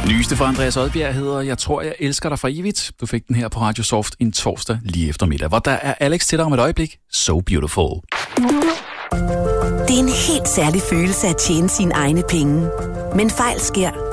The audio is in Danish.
Nyeste fra Andreas Odbjerg hedder Jeg tror, jeg elsker dig for evigt. Du fik den her på Radio Soft en torsdag lige eftermiddag, hvor der er Alex til dig om et øjeblik. So beautiful. Det er en helt særlig følelse at tjene sine egne penge. Men fejl sker,